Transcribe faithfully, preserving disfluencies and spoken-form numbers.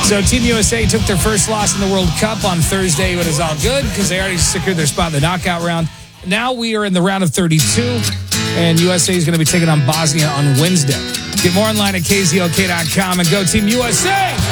So Team U S A took their first loss in the World Cup on Thursday, but it's all good because they already secured their spot in the knockout round. Now we are in the round of thirty-two, and U S A is going to be taking on Bosnia on Wednesday. Get more online at K Z L K dot com and go Team U S A!